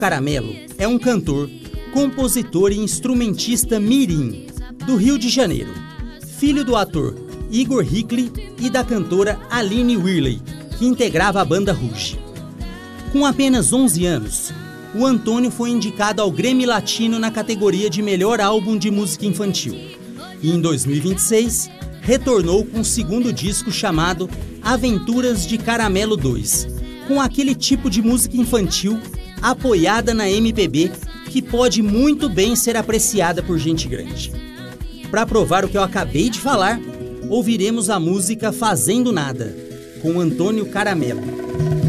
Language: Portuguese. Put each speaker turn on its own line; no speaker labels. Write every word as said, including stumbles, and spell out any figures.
Caramelo é um cantor, compositor e instrumentista mirim, do Rio de Janeiro, filho do ator Igor Hickley e da cantora Aline Whirley, que integrava a banda Ruge. Com apenas onze anos, o Antônio foi indicado ao Grammy Latino na categoria de Melhor Álbum de Música Infantil. E em dois mil e vinte e seis, retornou com o segundo disco chamado Aventuras de Caramelo dois, com aquele tipo de música infantil apoiada na M P B que pode muito bem ser apreciada por gente grande. Para provar o que eu acabei de falar, ouviremos a música Fazendo Nada, com Antônio Caramelo.